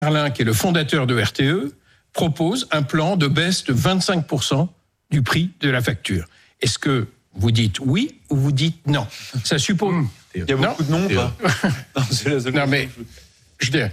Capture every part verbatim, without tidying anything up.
Merlin, qui est le fondateur de R T E, propose un plan de baisse de vingt-cinq pour cent du prix de la facture. Est-ce que vous dites oui ou vous dites non? Ça suppose... Mmh. Il y a beaucoup de noms, pas non, la... non, mais je veux dire,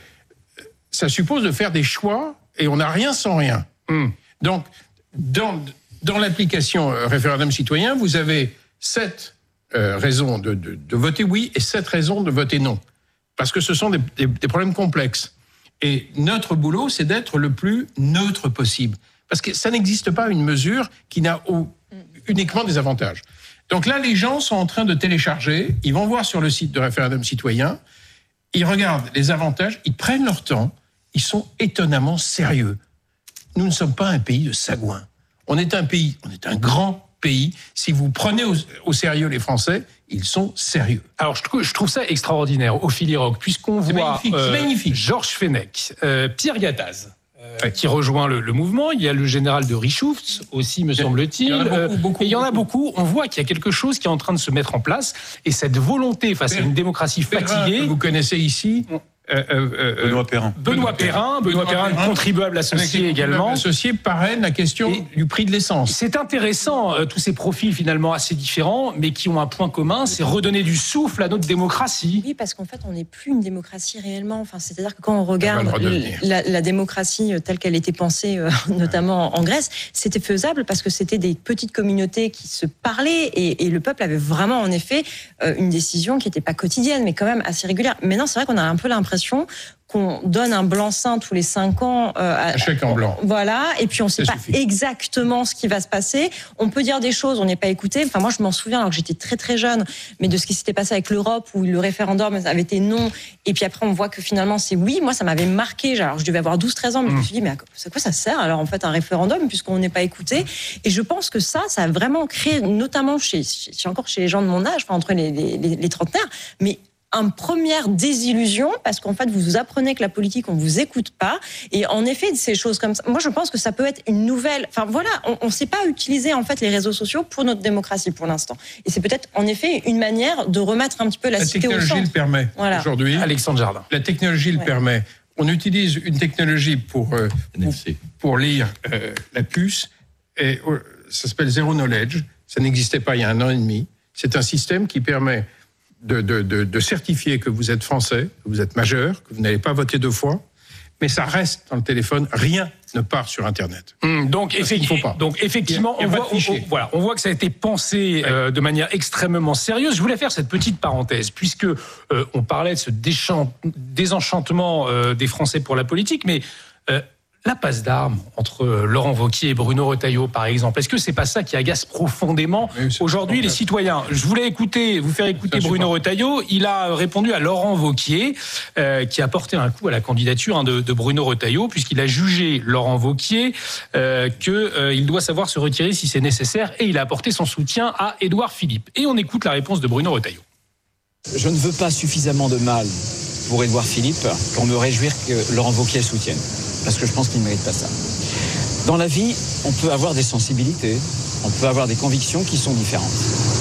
ça suppose de faire des choix et on n'a rien sans rien. Mmh. Donc, dans, dans l'application référendum citoyen, vous avez sept euh, raisons de, de, de voter oui et sept raisons de voter non. Parce que ce sont des, des, des problèmes complexes. Et notre boulot, c'est d'être le plus neutre possible. Parce que ça n'existe pas une mesure qui n'a au, uniquement des avantages. Donc là, les gens sont en train de télécharger, ils vont voir sur le site de référendum citoyen, ils regardent les avantages, ils prennent leur temps, ils sont étonnamment sérieux. Nous ne sommes pas un pays de sagouins. On est un pays, on est un grand pays. Si vous prenez au, au sérieux les Français, ils sont sérieux. Alors, je trouve, je trouve ça extraordinaire, Ophélie Roch, puisqu'on c'est voit magnifique, euh, c'est magnifique. Georges Fenech, euh, Pierre Gattaz, euh, ouais. qui rejoint le, le mouvement. Il y a le général de Richoufs aussi, me semble-t-il. Il y en a beaucoup, euh, beaucoup, et il y en a beaucoup. beaucoup. On voit qu'il y a quelque chose qui est en train de se mettre en place. Et cette volonté face Perrin, à une démocratie fatiguée... que vous connaissez ici... Euh, euh, euh, Benoît Perrin. Benoît Perrin, Benoît Perrin, contribuable associé également. Associé parraine la question et du prix de l'essence. C'est intéressant, euh, tous ces profils finalement assez différents, mais qui ont un point commun, c'est redonner du souffle à notre démocratie. Oui, parce qu'en fait, on n'est plus une démocratie réellement. Enfin, c'est-à-dire que quand on regarde la, la démocratie telle qu'elle était pensée, euh, notamment en Grèce, c'était faisable parce que c'était des petites communautés qui se parlaient et, et le peuple avait vraiment, en effet, euh, une décision qui n'était pas quotidienne, mais quand même assez régulière. Maintenant, c'est vrai qu'on a un peu l'impression qu'on donne un blanc-seing tous les cinq ans. Euh, à, un chèque en blanc. Voilà, et puis on ne sait ça pas suffit. exactement ce qui va se passer. On peut dire des choses, on n'est pas écouté. Enfin, moi, je m'en souviens, alors que j'étais très très jeune, mais de ce qui s'était passé avec l'Europe, où le référendum avait été non, et puis après on voit que finalement c'est oui. Moi, ça m'avait marqué. Alors, je devais avoir douze treize ans, mais mmh. je me suis dit, mais à quoi ça sert alors en fait un référendum, puisqu'on n'est pas écouté? Et je pense que ça, ça a vraiment créé, notamment chez, chez encore chez les gens de mon âge, enfin, entre les, les, les, les trentenaires, mais une première désillusion, parce qu'en fait, vous vous apprenez que la politique, on vous écoute pas. Et en effet, ces choses comme ça, moi, je pense que ça peut être une nouvelle... Enfin, voilà, on ne sait pas utiliser, en fait, les réseaux sociaux pour notre démocratie, pour l'instant. Et c'est peut-être, en effet, une manière de remettre un petit peu la, la cité au centre. La technologie le permet, voilà. Aujourd'hui. Alexandre Jardin. La technologie le ouais. permet. On utilise une technologie pour, euh, pour, pour lire euh, la puce. Et, euh, ça s'appelle Zero Knowledge. Ça n'existait pas il y a un an et demi. C'est un système qui permet... De, de, de, de certifier que vous êtes français, que vous êtes majeur, que vous n'allez pas voter deux fois, mais ça reste dans le téléphone, rien ne part sur Internet. Mmh, donc, effectivement, donc effectivement, on voit, on, on, voilà, on voit que ça a été pensé ouais. euh, de manière extrêmement sérieuse. Je voulais faire cette petite parenthèse, puisque euh, on parlait de ce déchant, désenchantement euh, des Français pour la politique, mais... Euh, la passe d'armes entre Laurent Wauquiez et Bruno Retailleau, par exemple, est-ce que c'est pas ça qui agace profondément oui, aujourd'hui les citoyens? Je voulais écouter, vous faire écouter Bruno Retailleau. Il a répondu à Laurent Wauquiez, euh, qui a porté un coup à la candidature hein, de, de Bruno Retailleau, puisqu'il a jugé Laurent Wauquiez euh, qu'il euh, doit savoir se retirer si c'est nécessaire, et il a apporté son soutien à Édouard Philippe. Et on écoute la réponse de Bruno Retailleau. Je ne veux pas suffisamment de mal pour Édouard Philippe pour me réjouir que Laurent Wauquiez le soutienne. Parce que je pense qu'il ne mérite pas ça. Dans la vie, on peut avoir des sensibilités, on peut avoir des convictions qui sont différentes.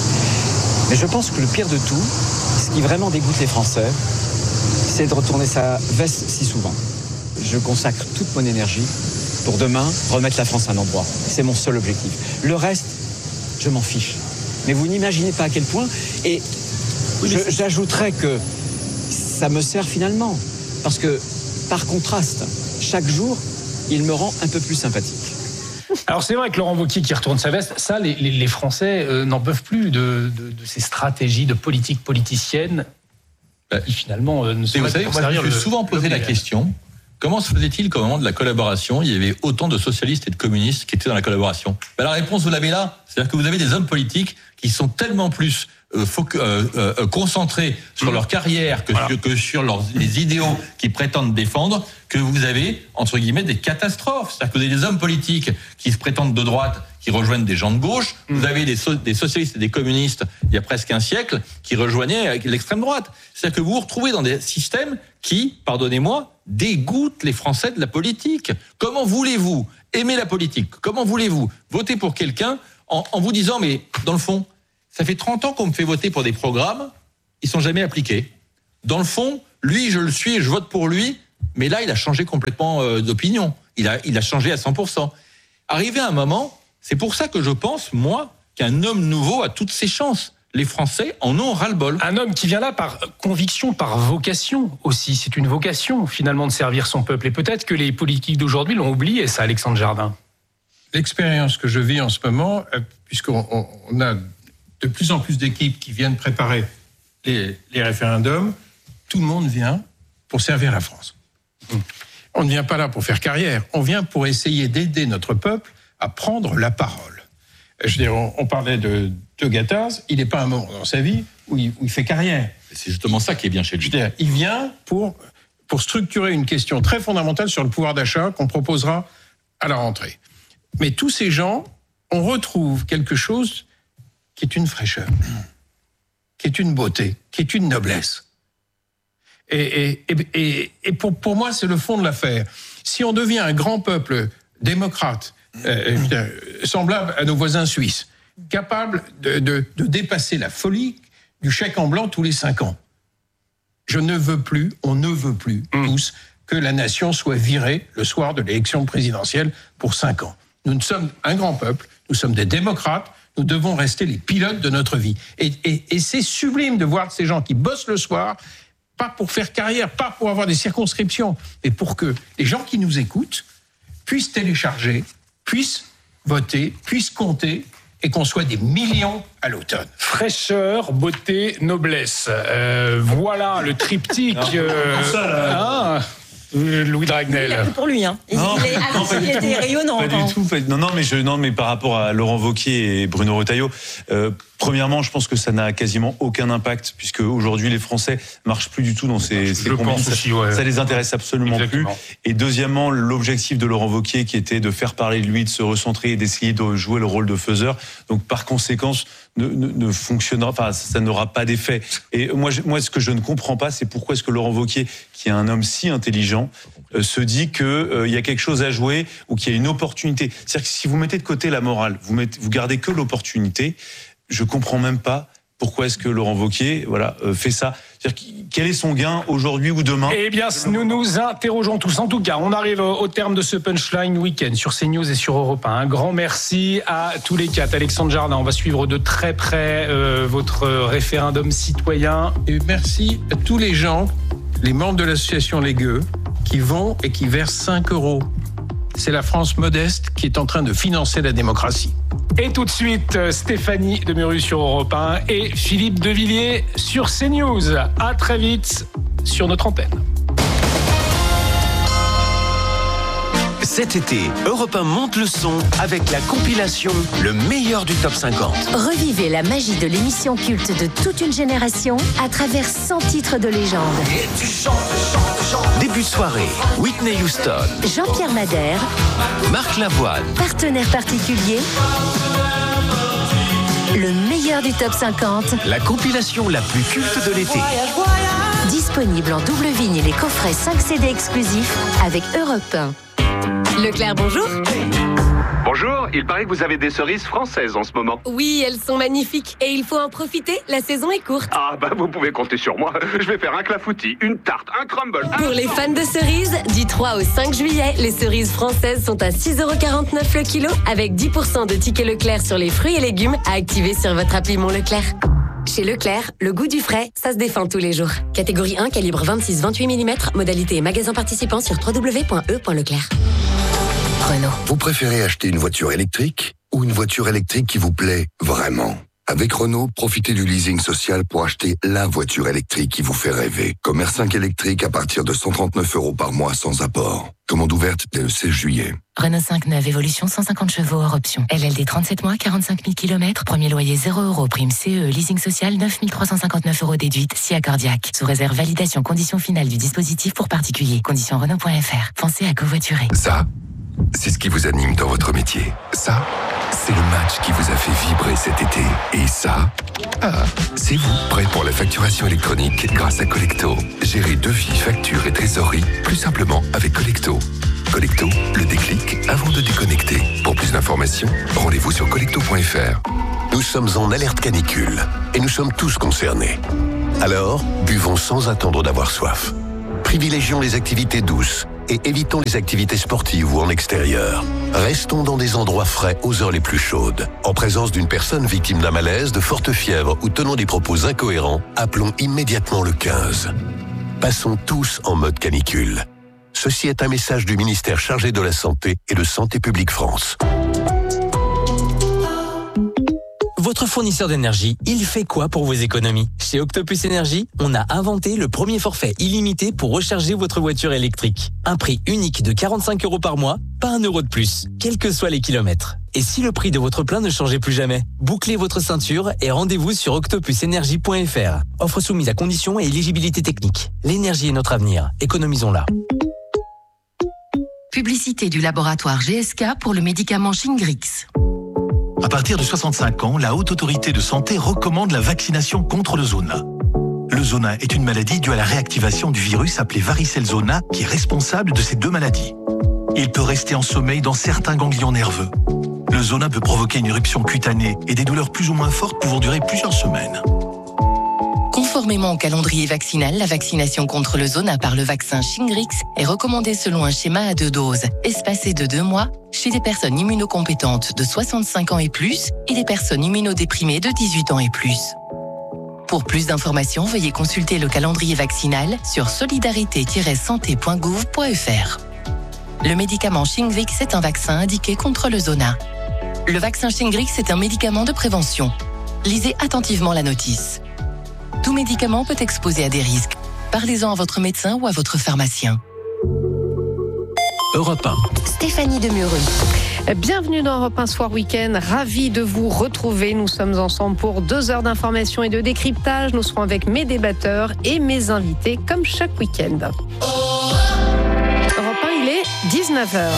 Mais je pense que le pire de tout, ce qui vraiment dégoûte les Français, c'est de retourner sa veste si souvent. Je consacre toute mon énergie pour demain remettre la France à un endroit. C'est mon seul objectif. Le reste, je m'en fiche. Mais vous n'imaginez pas à quel point. Et je, j'ajouterais que ça me sert finalement. Parce que, par contraste, chaque jour, il me rend un peu plus sympathique. Alors c'est vrai que Laurent Wauquiez qui retourne sa veste, ça les, les, les Français euh, n'en peuvent plus de, de, de ces stratégies de politique politicienne bah, qui finalement euh, ne sont pas pour servir le... Je me suis souvent posé la question, comment se faisait-il qu'au moment de la collaboration, il y avait autant de socialistes et de communistes qui étaient dans la collaboration? bah, La réponse, vous l'avez là. C'est-à-dire que vous avez des hommes politiques qui sont tellement plus euh, foc- euh, euh, concentrés sur mmh. leur carrière que, voilà. que sur leurs, les idéaux qu'ils prétendent défendre, que vous avez, entre guillemets, des catastrophes. C'est-à-dire que vous avez des hommes politiques qui se prétendent de droite, qui rejoignent des gens de gauche. Mmh. Vous avez des, so- des socialistes et des communistes, il y a presque un siècle, qui rejoignaient l'extrême droite. C'est-à-dire que vous vous retrouvez dans des systèmes qui, pardonnez-moi, dégoûtent les Français de la politique. Comment voulez-vous aimer la politique? Comment voulez-vous voter pour quelqu'un en, en vous disant, mais dans le fond, ça fait trente ans qu'on me fait voter pour des programmes, ils sont jamais appliqués. Dans le fond, lui, je le suis et je vote pour lui, Mais là, il a changé complètement euh, d'opinion. Il a, il a changé à cent pour cent. Arrivé à un moment, c'est pour ça que je pense, moi, qu'un homme nouveau a toutes ses chances. Les Français en ont ras-le-bol. Un homme qui vient là par conviction, par vocation aussi. C'est une vocation, finalement, de servir son peuple. Et peut-être que les politiques d'aujourd'hui l'ont oublié, ça, Alexandre Jardin. L'expérience que je vis en ce moment, puisqu'on on, on a de plus en plus d'équipes qui viennent préparer les, les référendums, tout le monde vient pour servir la France. On ne vient pas là pour faire carrière, on vient pour essayer d'aider notre peuple à prendre la parole. Je veux dire, on, on parlait de, de Gattaz, il n'est pas un moment dans sa vie où il, où il fait carrière. C'est justement ça qui est bien chez lui. Je veux dire, il vient pour, pour structurer une question très fondamentale sur le pouvoir d'achat qu'on proposera à la rentrée. Mais tous ces gens, on retrouve quelque chose qui est une fraîcheur, qui est une beauté, qui est une noblesse. Et, et, et, et pour, pour moi, c'est le fond de l'affaire. Si on devient un grand peuple démocrate, euh, semblable à nos voisins suisses, capable de, de, de dépasser la folie du chèque en blanc tous les cinq ans, je ne veux plus, on ne veut plus mmh. tous, que la nation soit virée le soir de l'élection présidentielle pour cinq ans. Nous sommes un grand peuple, nous sommes des démocrates, nous devons rester les pilotes de notre vie. Et, et, et c'est sublime de voir ces gens qui bossent le soir, pas pour faire carrière, pas pour avoir des circonscriptions, mais pour que les gens qui nous écoutent puissent télécharger, puissent voter, puissent compter, et qu'on soit des millions à l'automne. Fraîcheur, beauté, noblesse. Euh, voilà le triptyque. Non, euh, ça, là. Hein Louis Dragnel. Il a pris pour lui, hein. Il, non, il, est, non, il était rayonnant. Pas du tout. Pas, non, non, mais je, non, mais par rapport à Laurent Wauquiez et Bruno Retailleau, euh, premièrement, je pense que ça n'a quasiment aucun impact, puisque aujourd'hui les Français marchent plus du tout dans ces, ces combines. Ça, aussi, ouais. ça les intéresse absolument Exactement. plus. Et deuxièmement, l'objectif de Laurent Wauquiez, qui était de faire parler de lui, de se recentrer et d'essayer de jouer le rôle de faiseur, donc par conséquent, ne, ne, ne fonctionnera, enfin, ça n'aura pas d'effet. Et moi, je, moi, ce que je ne comprends pas, c'est pourquoi est-ce que Laurent Wauquiez, qui est un homme si intelligent, euh, se dit que euh, il y a quelque chose à jouer ou qu'il y a une opportunité. C'est-à-dire que si vous mettez de côté la morale, vous mettez, vous gardez que l'opportunité. Je comprends même pas pourquoi est-ce que Laurent Wauquiez, voilà, euh, fait ça. C'est-à-dire, quel est son gain aujourd'hui ou demain ? Eh bien, nous nous interrogeons tous. En tout cas, on arrive au terme de ce Punchline Week-end sur CNews et sur Europe un. Un grand merci à tous les quatre. Alexandre Jardin, on va suivre de très près euh, votre référendum citoyen. Et merci à tous les gens, les membres de l'association Les Gueux, qui vont et qui versent cinq euros. C'est la France modeste qui est en train de financer la démocratie. Et tout de suite, Stéphanie Demeru sur Europe un et Philippe Devilliers sur CNews. À très vite sur notre antenne. Cet été, Europe un monte le son avec la compilation Le meilleur du top cinquante. Revivez la magie de l'émission culte de toute une génération à travers cent titres de légende. Et tu chantes, chantes, chantes. Début de soirée, Whitney Houston, Jean-Pierre Madère, Marc Lavoine, partenaire particulier. Le meilleur du top cinquante. La compilation la plus culte de l'été. Disponible en double vinyle et coffret cinq C D exclusifs avec Europe un. Leclerc, bonjour. Bonjour, il paraît que vous avez des cerises françaises en ce moment. Oui, elles sont magnifiques et il faut en profiter, la saison est courte. Ah bah vous pouvez compter sur moi, je vais faire un clafoutis, une tarte, un crumble. Un... Pour les fans de cerises, du trois au cinq juillet, les cerises françaises sont à six euros quarante-neuf le kilo avec dix pour cent de tickets Leclerc sur les fruits et légumes à activer sur votre appli Mon Leclerc. Chez Leclerc, le goût du frais, ça se défend tous les jours. Catégorie un, calibre vingt-six vingt-huit millimètres, modalité et magasin participant sur w w w point e point leclerc. Renault. Vous préférez acheter une voiture électrique ou une voiture électrique qui vous plaît vraiment ? Avec Renault, profitez du leasing social pour acheter la voiture électrique qui vous fait rêver. Comme R cinq électrique à partir de cent trente-neuf euros par mois sans apport. Commande ouverte dès le seize juillet. Renault cinq neuf, évolution cent cinquante chevaux hors option. L L D trente-sept mois, quarante-cinq mille kilomètres. Premier loyer zéro euros. Prime C E. Leasing social neuf mille trois cent cinquante-neuf euros déduite. Si accordiaque. Sous réserve validation conditions finales du dispositif pour particuliers. Conditions Renault point F R. Pensez à covoiturer. Ça, c'est ce qui vous anime dans votre métier. Ça, c'est le match qui vous a fait vibrer cet été. Et ça, ah, c'est vous, prêt pour la facturation électronique grâce à Collecto. Gérez devis, factures et trésorerie plus simplement avec Collecto. Collecto, le déclic avant de déconnecter. Pour plus d'informations, rendez-vous sur collecto point F R. Nous sommes en alerte canicule et nous sommes tous concernés. Alors, buvons sans attendre d'avoir soif. Privilégions les activités douces et évitons les activités sportives ou en extérieur. Restons dans des endroits frais aux heures les plus chaudes. En présence d'une personne victime d'un malaise, de forte fièvre ou tenant des propos incohérents, appelons immédiatement le quinze. Passons tous en mode canicule. Ceci est un message du ministère chargé de la Santé et de Santé publique France. Votre fournisseur d'énergie, il fait quoi pour vos économies? Chez Octopus Énergie, on a inventé le premier forfait illimité pour recharger votre voiture électrique. Un prix unique de quarante-cinq euros par mois, pas un euro de plus, quels que soient les kilomètres. Et si le prix de votre plein ne changeait plus jamais? Bouclez votre ceinture et rendez-vous sur octopus énergie point f r. Offre soumise à conditions et éligibilité technique. L'énergie est notre avenir, économisons-la. Publicité du laboratoire G S K pour le médicament Shingrix. À partir de soixante-cinq ans, la Haute Autorité de Santé recommande la vaccination contre le zona. Le zona est une maladie due à la réactivation du virus appelé varicelle zona qui est responsable de ces deux maladies. Il peut rester en sommeil dans certains ganglions nerveux. Le zona peut provoquer une éruption cutanée et des douleurs plus ou moins fortes pouvant durer plusieurs semaines. Conformément au calendrier vaccinal, la vaccination contre le zona par le vaccin Shingrix est recommandée selon un schéma à deux doses, espacé de deux mois, chez des personnes immunocompétentes de soixante-cinq ans et plus et des personnes immunodéprimées de dix-huit ans et plus. Pour plus d'informations, veuillez consulter le calendrier vaccinal sur solidarité tiret santé point gouv point f r. Le médicament Shingrix est un vaccin indiqué contre le zona. Le vaccin Shingrix est un médicament de prévention. Lisez attentivement la notice. Tout médicament peut exposer à des risques. Parlez-en à votre médecin ou à votre pharmacien. Europe un. Stéphanie Demureux. Bienvenue dans Europe un Soir Week-end. Ravi de vous retrouver. Nous sommes ensemble pour deux heures d'information et de décryptage. Nous serons avec mes débatteurs et mes invités comme chaque week-end. Europe un, il est dix-neuf heures.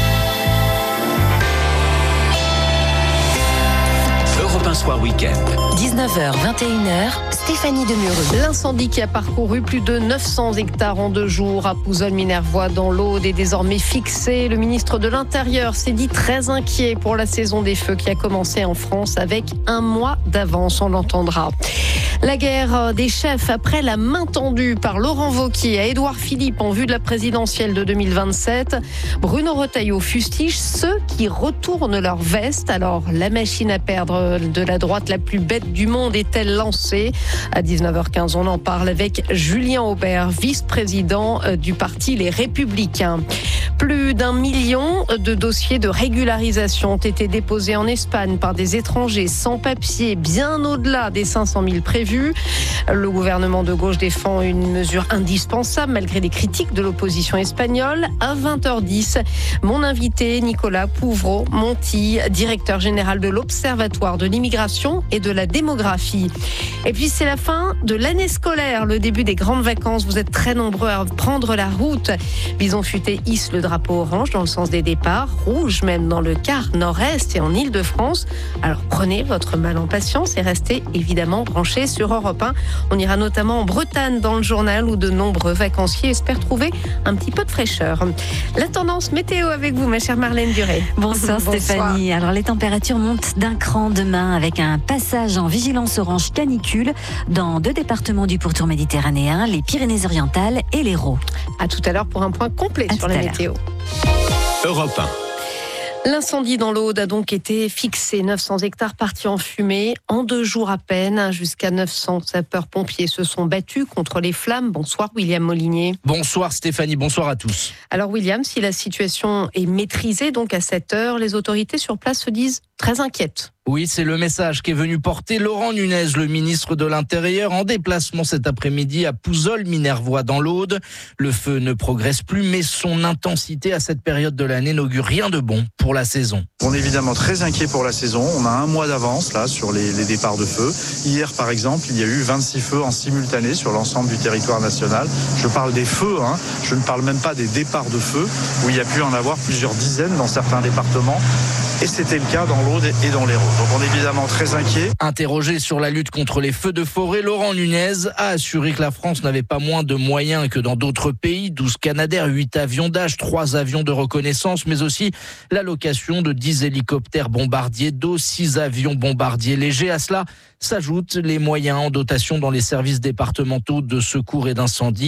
Europe un Soir Week-end. dix-neuf heures, vingt et une heures, Stéphanie Demureux. L'incendie qui a parcouru plus de neuf cents hectares en deux jours à Pouzols-Minervois dans l'Aude est désormais fixé. Le ministre de l'Intérieur s'est dit très inquiet pour la saison des feux qui a commencé en France avec un mois d'avance, on l'entendra. La guerre des chefs après la main tendue par Laurent Wauquiez à Édouard Philippe en vue de la présidentielle de deux mille vingt-sept. Bruno Retailleau fustige ceux qui retournent leur veste. Alors, la machine à perdre de la droite la plus bête du monde est-elle lancée? À dix-neuf heures quinze, on en parle avec Julien Aubert, vice-président du parti Les Républicains. Plus d'un million de dossiers de régularisation ont été déposés en Espagne par des étrangers sans papier, bien au-delà des cinq cent mille prévus. Le gouvernement de gauche défend une mesure indispensable malgré les critiques de l'opposition espagnole. À vingt heures dix, mon invité Nicolas Pouvreau-Monti, directeur général de l'Observatoire de l'immigration et de la démographie. Et puis c'est la fin de l'année scolaire, le début des grandes vacances. Vous êtes très nombreux à prendre la route. Bison Futé hisse le drapeau orange dans le sens des départs, rouge même dans le quart nord-est et en Île-de-France. Alors prenez votre mal en patience et restez évidemment branchés sur Europe un. On ira notamment en Bretagne dans le journal où de nombreux vacanciers espèrent trouver un petit peu de fraîcheur. La tendance météo avec vous, ma chère Marlène Duré. Bonsoir, Bonsoir Stéphanie. Alors les températures montent d'un cran demain avec un passage en vigilance orange canicule dans deux départements du pourtour méditerranéen, les Pyrénées-Orientales et l'Hérault. À tout à l'heure pour un point complet à sur la météo. Europe un. L'incendie dans l'Aude a donc été fixé. neuf cents hectares partis en fumée en deux jours à peine. Jusqu'à neuf cents sapeurs-pompiers se sont battus contre les flammes. Bonsoir William Molinier. Bonsoir Stéphanie, bonsoir à tous. Alors William, si la situation est maîtrisée donc à cette heure, les autorités sur place se disent très inquiètes. Oui, c'est le message qu'est venu porter Laurent Nunez, le ministre de l'Intérieur, en déplacement cet après-midi à Pouzols-Minervois dans l'Aude. Le feu ne progresse plus, mais son intensité à cette période de l'année n'augure rien de bon pour la saison. On est évidemment très inquiet pour la saison. On a un mois d'avance là sur les, les départs de feu. Hier, par exemple, il y a eu vingt-six feux en simultané sur l'ensemble du territoire national. Je parle des feux, hein. Je ne parle même pas des départs de feu, où il y a pu en avoir plusieurs dizaines dans certains départements. Et c'était le cas dans l'Aude et dans l'Hérault. Donc on est évidemment très inquiet. Interrogé sur la lutte contre les feux de forêt, Laurent Nunez a assuré que la France n'avait pas moins de moyens que dans d'autres pays. douze Canadair, huit avions d'âge, trois avions de reconnaissance, mais aussi l'allocation de dix hélicoptères bombardiers d'eau, six avions bombardiers légers. À cela s'ajoutent les moyens en dotation dans les services départementaux de secours et d'incendie.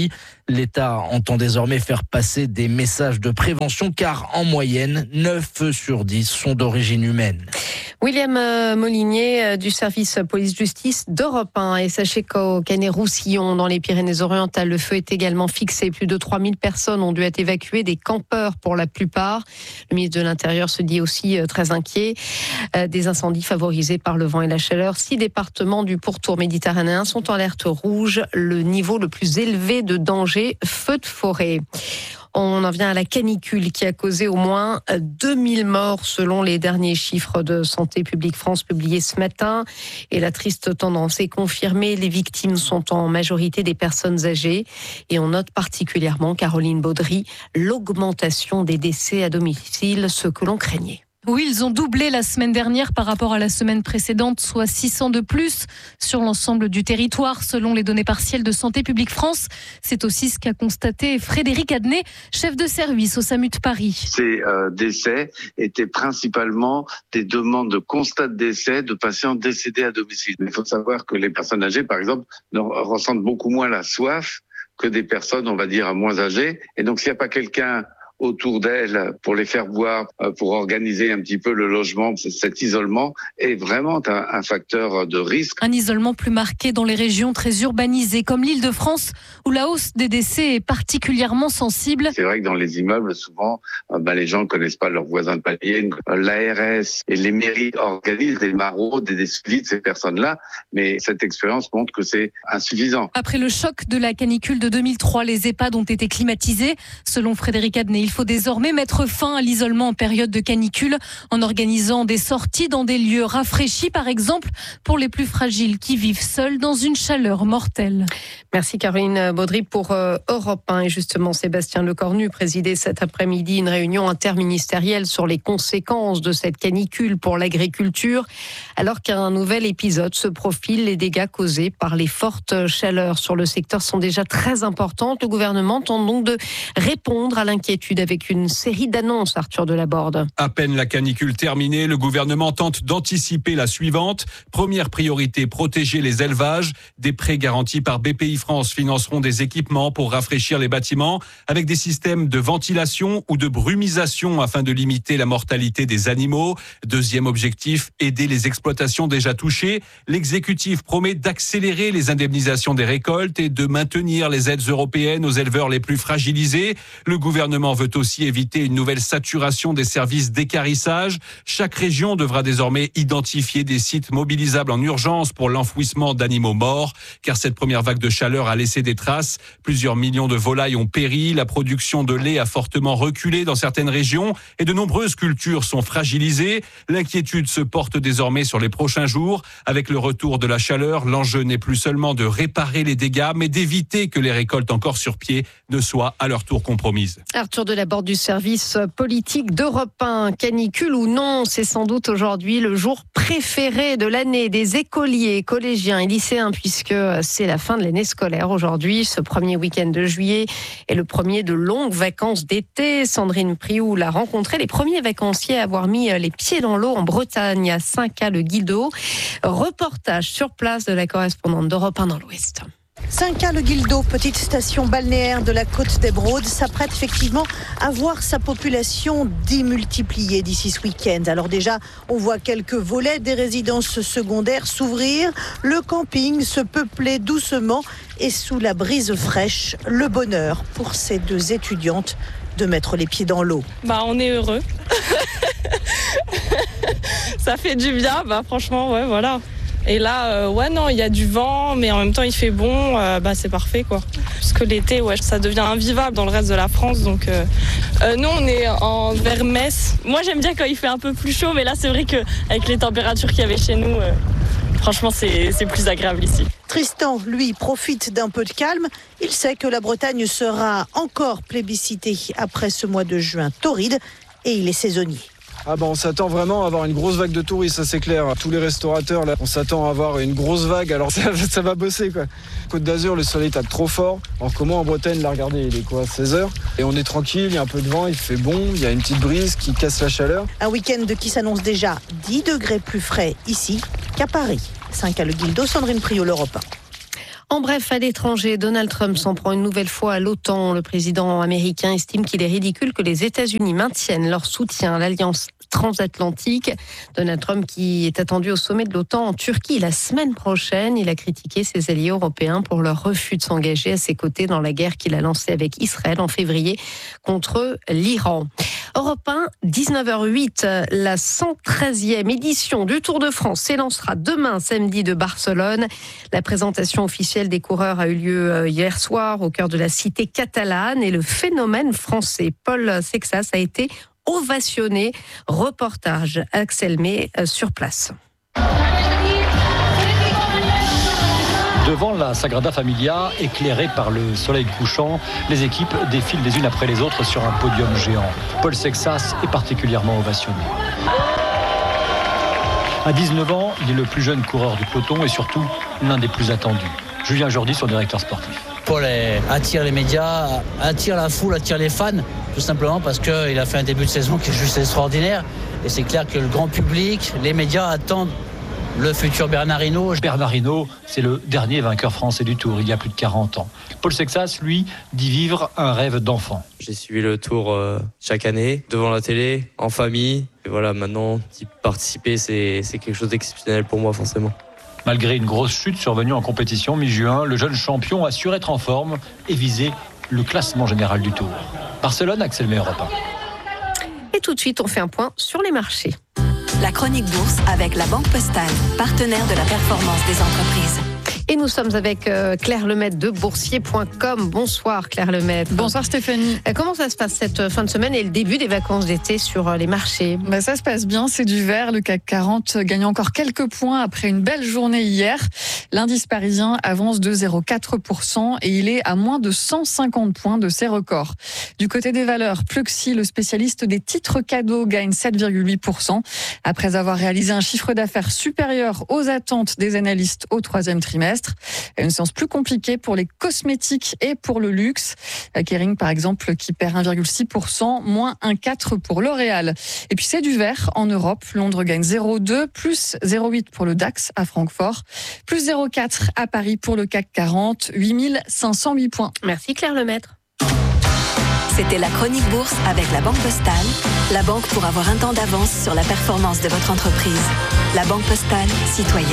L'État entend désormais faire passer des messages de prévention car en moyenne, neuf feux sur dix sont d'origine humaine. William Molinier du service police-justice d'Europe un. Et sachez qu'au Canet-Roussillon, dans les Pyrénées-Orientales, le feu est également fixé. Plus de trois mille personnes ont dû être évacuées, des campeurs pour la plupart. Le ministre de l'Intérieur se dit aussi très inquiet. Des incendies favorisés par le vent et la chaleur. Six départements du pourtour méditerranéen sont en alerte rouge, le niveau le plus élevé de danger, feu de forêt. On en vient à la canicule qui a causé au moins deux mille morts selon les derniers chiffres de Santé publique France publiés ce matin. Et la triste tendance est confirmée. Les victimes sont en majorité des personnes âgées. Et on note particulièrement, Caroline Baudry, l'augmentation des décès à domicile, ce que l'on craignait. Oui, ils ont doublé la semaine dernière par rapport à la semaine précédente, soit six cents de plus sur l'ensemble du territoire, selon les données partielles de Santé publique France. C'est aussi ce qu'a constaté Frédéric Adnet, chef de service au SAMU de Paris. Ces euh, décès étaient principalement des demandes de constat de décès de patients décédés à domicile. Mais il faut savoir que les personnes âgées, par exemple, ressentent beaucoup moins la soif que des personnes, on va dire, moins âgées. Et donc, s'il n'y a pas quelqu'un autour d'elles pour les faire boire, pour organiser un petit peu le logement, cet isolement est vraiment un, un facteur de risque. Un isolement plus marqué dans les régions très urbanisées comme l'Île-de-France où la hausse des décès est particulièrement sensible. C'est vrai que dans les immeubles, souvent, ben, les gens ne connaissent pas leurs voisins de palier. L'A R S et les mairies organisent des maraudes et des suivis de ces personnes-là, mais cette expérience montre que c'est insuffisant. Après le choc de la canicule de deux mille trois, les EHPAD ont été climatisés. Selon Frédéric Adnet, il faut désormais mettre fin à l'isolement en période de canicule en organisant des sorties dans des lieux rafraîchis, par exemple pour les plus fragiles qui vivent seuls dans une chaleur mortelle. Merci Caroline Baudry pour euh, Europe un. Et justement, Sébastien Lecornu présidait cet après-midi une réunion interministérielle sur les conséquences de cette canicule pour l'agriculture, alors qu'un nouvel épisode se profile. Les dégâts causés par les fortes chaleurs sur le secteur sont déjà très importants. Le gouvernement tente donc de répondre à l'inquiétude avec une série d'annonces, Arthur Delaborde. À peine la canicule terminée, le gouvernement tente d'anticiper la suivante. Première priorité, protéger les élevages. Des prêts garantis par B P I France financeront des équipements pour rafraîchir les bâtiments avec des systèmes de ventilation ou de brumisation afin de limiter la mortalité des animaux. Deuxième objectif, aider les exploitations déjà touchées. L'exécutif promet d'accélérer les indemnisations des récoltes et de maintenir les aides européennes aux éleveurs les plus fragilisés. Le gouvernement veut aussi éviter une nouvelle saturation des services d'équarrissage. Chaque région devra désormais identifier des sites mobilisables en urgence pour l'enfouissement d'animaux morts, car cette première vague de chaleur a laissé des traces. Plusieurs millions de volailles ont péri, la production de lait a fortement reculé dans certaines régions et de nombreuses cultures sont fragilisées. L'inquiétude se porte désormais sur les prochains jours. Avec le retour de la chaleur, l'enjeu n'est plus seulement de réparer les dégâts, mais d'éviter que les récoltes encore sur pied ne soient à leur tour compromises. Arthur Delaborde du service politique d'Europe un. Canicule ou non, c'est sans doute aujourd'hui le jour préféré de l'année des écoliers, collégiens et lycéens, puisque c'est la fin de l'année scolaire aujourd'hui. Ce premier week-end de juillet est le premier de longues vacances d'été. Sandrine Priou l'a rencontré, les premiers vacanciers à avoir mis les pieds dans l'eau en Bretagne, à Saint-Cas-le-Guildo. Reportage sur place de la correspondante d'Europe un dans l'Ouest. Saint-Cas-le-Guildo, petite station balnéaire de la côte d'Emeraude, s'apprête effectivement à voir sa population démultipliée d'ici ce week-end. Alors déjà, on voit quelques volets des résidences secondaires s'ouvrir. Le camping se peuplait doucement et sous la brise fraîche, le bonheur pour ces deux étudiantes de mettre les pieds dans l'eau. Bah, on est heureux. Ça fait du bien, bah franchement, ouais, voilà. Et là, euh, ouais, non, il y a du vent, mais en même temps, il fait bon, euh, bah, c'est parfait, quoi. Parce que l'été, ouais, ça devient invivable dans le reste de la France, donc... Euh, euh, nous, on est en vers Metz. Moi, j'aime bien quand il fait un peu plus chaud, mais là, c'est vrai qu'avec les températures qu'il y avait chez nous, euh, franchement, c'est, c'est plus agréable ici. Tristan, lui, profite d'un peu de calme. Il sait que la Bretagne sera encore plébiscitée après ce mois de juin torride, et il est saisonnier. Ah bah on s'attend vraiment à avoir une grosse vague de touristes, ça c'est clair. Tous les restaurateurs là, on s'attend à avoir une grosse vague, alors ça, ça va bosser quoi. Côte d'Azur, le soleil tape trop fort. Alors comment en Bretagne, là regardez, il est quoi, seize heures. Et on est tranquille, il y a un peu de vent, il fait bon, il y a une petite brise qui casse la chaleur. Un week-end qui s'annonce déjà dix degrés plus frais ici qu'à Paris. Saint-Cas-le-Guildo, Sandrine Priou, l'Europe un. En bref, à l'étranger, Donald Trump s'en prend une nouvelle fois à l'OTAN. Le président américain estime qu'il est ridicule que les États-Unis maintiennent leur soutien à l'alliance transatlantique. Donald Trump qui est attendu au sommet de l'OTAN en Turquie la semaine prochaine. Il a critiqué ses alliés européens pour leur refus de s'engager à ses côtés dans la guerre qu'il a lancée avec Israël en février contre l'Iran. Europe un, dix-neuf heures huit, la cent treizième édition du Tour de France s'élancera demain samedi de Barcelone. La présentation officielle des coureurs a eu lieu hier soir au cœur de la cité catalane et le phénomène français Paul Sexas a été ovationné. Reportage Axel May sur place. Devant la Sagrada Familia, éclairée par le soleil couchant, les équipes défilent les unes après les autres sur un podium géant. Paul Sexas est particulièrement ovationné. À dix-neuf ans, il est le plus jeune coureur du peloton et surtout l'un des plus attendus. Julien Jordi, son directeur sportif. Paul attire les médias, attire la foule, attire les fans, tout simplement parce qu'il a fait un début de saison qui est juste extraordinaire. Et c'est clair que le grand public, les médias attendent le futur Bernard Hinault. Bernard Hinault, c'est le dernier vainqueur français du Tour, il y a plus de quarante ans. Paul Sexas, lui, dit vivre un rêve d'enfant. J'ai suivi le Tour euh, chaque année, devant la télé, en famille. Et voilà, maintenant, d'y participer, c'est, c'est quelque chose d'exceptionnel pour moi, forcément. Malgré une grosse chute survenue en compétition mi-juin, le jeune champion assure être en forme et viser le classement général du Tour. Barcelone, Axel May, Europe un. Et tout de suite, on fait un point sur les marchés. La chronique bourse avec la Banque Postale, partenaire de la performance des entreprises. Et nous sommes avec euh, Claire Lemaitre de boursier point com. Bonsoir Claire Lemaitre. Bonsoir Stéphanie. Euh, comment ça se passe cette fin de semaine et le début des vacances d'été sur euh, les marchés ? Bah, ça se passe bien, c'est du vert. Le C A C quarante gagne encore quelques points après une belle journée hier. L'indice parisien avance de zéro virgule quatre pour cent et il est à moins de cent cinquante points de ses records. Du côté des valeurs, Pluxee, le spécialiste des titres cadeaux, gagne sept virgule huit pour cent après avoir réalisé un chiffre d'affaires supérieur aux attentes des analystes au troisième trimestre. Une séance plus compliquée pour les cosmétiques et pour le luxe. Kering, par exemple, qui perd un virgule six pour cent, moins un virgule quatre pour cent pour L'Oréal. Et puis c'est du vert en Europe. Londres gagne zéro virgule deux, plus zéro virgule huit pour le DAX à Francfort, plus zéro virgule quatre à Paris pour le C A C quarante, huit mille cinq cent huit points. Merci Claire Lemaitre. C'était la chronique bourse avec la Banque Postale, la banque pour avoir un temps d'avance sur la performance de votre entreprise. La Banque Postale, citoyenne.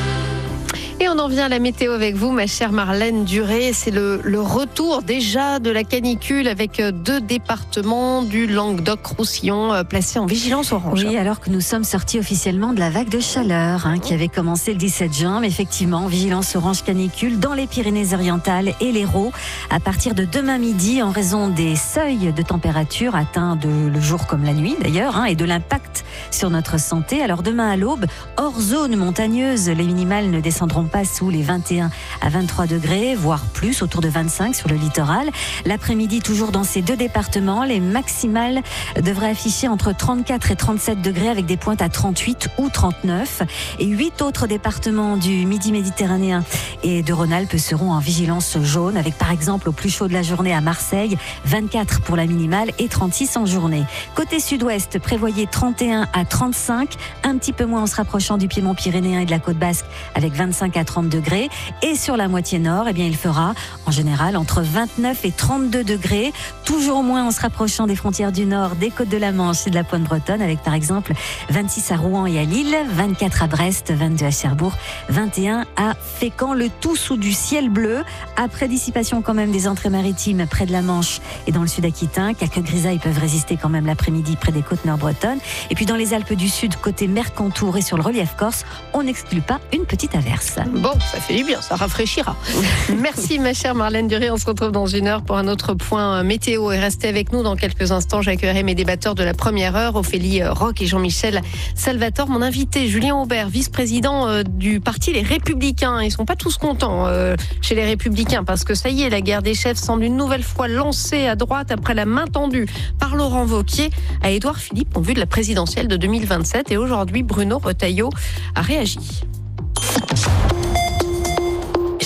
Et on en vient à la météo avec vous, ma chère Marlène Duré. C'est le, le retour déjà de la canicule avec deux départements du Languedoc-Roussillon placés en vigilance orange. Oui, alors que nous sommes sortis officiellement de la vague de chaleur hein, qui avait commencé le dix-sept juin. Mais effectivement, vigilance orange canicule dans les Pyrénées-Orientales et l'Hérault à partir de demain midi en raison des seuils de température atteints de, le jour comme la nuit d'ailleurs hein, et de l'impact sur notre santé. Alors demain à l'aube, hors zone montagneuse, les minimales ne descendront pas sous les vingt et un à vingt-trois degrés, voire plus, autour de vingt-cinq sur le littoral. L'après-midi, toujours dans ces deux départements, les maximales devraient afficher entre trente-quatre et trente-sept degrés avec des pointes à trente-huit ou trente-neuf. Et huit autres départements du Midi méditerranéen et de Rhône-Alpes seront en vigilance jaune avec par exemple au plus chaud de la journée à Marseille, vingt-quatre pour la minimale et trente-six en journée. Côté sud-ouest, prévoyez trente et un à trente-cinq, un petit peu moins en se rapprochant du piémont pyrénéen et de la côte basque avec vingt-cinq à trente degrés. Et sur la moitié nord, eh bien, il fera en général entre vingt-neuf et trente-deux degrés, toujours moins en se rapprochant des frontières du nord, des côtes de la Manche et de la pointe bretonne, avec par exemple vingt-six à Rouen et à Lille, vingt-quatre à Brest, vingt-deux à Cherbourg, vingt et un à Fécamp, le tout sous du ciel bleu, après dissipation quand même des entrées maritimes près de la Manche et dans le sud aquitain. Quelques grisailles peuvent résister quand même l'après-midi près des côtes nord-bretonnes. Et puis dans les Alpes du Sud, côté Mercantour et sur le relief corse, on n'exclut pas une petite averse. Bon, ça fait du bien, ça rafraîchira. Merci ma chère Marlène Duré, on se retrouve dans une heure pour un autre point météo et restez avec nous dans quelques instants. J'accueillerai mes débatteurs de la première heure, Ophélie Roch et Jean-Michel Salvatore. Mon invité, Julien Aubert, vice-président du parti Les Républicains. Ils sont pas tous contents euh, chez les Républicains parce que ça y est, la guerre des chefs semble une nouvelle fois lancée à droite après la main tendue par Laurent Wauquiez à Édouard Philippe en vue de la présidentielle de deux mille vingt-sept. Et aujourd'hui, Bruno Retailleau a réagi.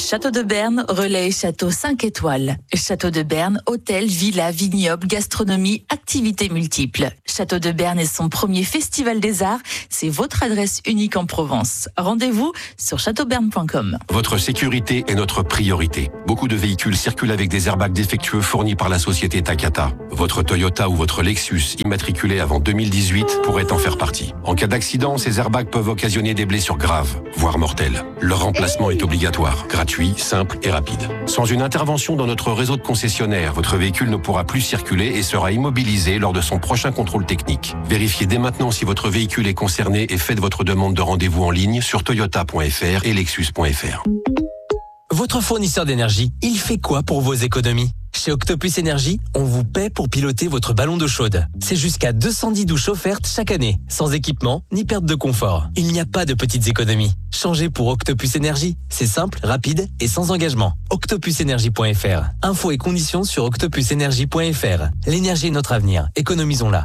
Château de Berne, relais château cinq étoiles. Château de Berne, hôtel, villa, vignoble, gastronomie, activités multiples. Château de Berne est son premier festival des arts. C'est votre adresse unique en Provence. Rendez-vous sur château berne point com. Votre sécurité est notre priorité. Beaucoup de véhicules circulent avec des airbags défectueux fournis par la société Takata. Votre Toyota ou votre Lexus immatriculé avant deux mille dix-huit pourrait en faire partie. En cas d'accident, ces airbags peuvent occasionner des blessures graves, voire mortelles. Leur remplacement est obligatoire, gratuit, simple et rapide. Sans une intervention dans notre réseau de concessionnaires, votre véhicule ne pourra plus circuler et sera immobilisé lors de son prochain contrôle technique. Vérifiez dès maintenant si votre véhicule est concerné et faites votre demande de rendez-vous en ligne sur toyota point f r et lexus point f r. Votre fournisseur d'énergie, il fait quoi pour vos économies ? Chez Octopus Énergie, on vous paie pour piloter votre ballon d'eau chaude. C'est jusqu'à deux cent dix douches offertes chaque année, sans équipement ni perte de confort. Il n'y a pas de petites économies. Changez pour Octopus Énergie. C'est simple, rapide et sans engagement. octopus énergie point f r. Infos et conditions sur octopus énergie point f r. L'énergie est notre avenir. Économisons-la.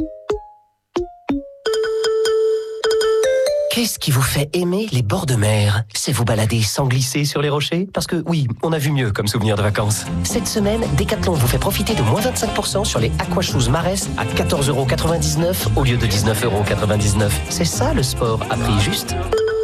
Qu'est-ce qui vous fait aimer les bords de mer ? C'est vous balader sans glisser sur les rochers ? Parce que oui, on a vu mieux comme souvenir de vacances. Cette semaine, Decathlon vous fait profiter de moins vingt-cinq pour cent sur les Aquashoes Marès à quatorze euros quatre-vingt-dix-neuf au lieu de dix-neuf euros quatre-vingt-dix-neuf. C'est ça le sport à prix juste.